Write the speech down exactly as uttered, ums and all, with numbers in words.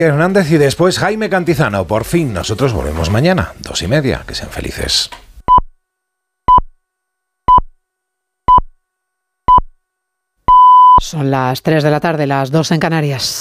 Hernández y después Jaime Cantizano. Por fin, nosotros volvemos mañana, dos y media. Que sean felices. Son las tres de la tarde, las dos en Canarias.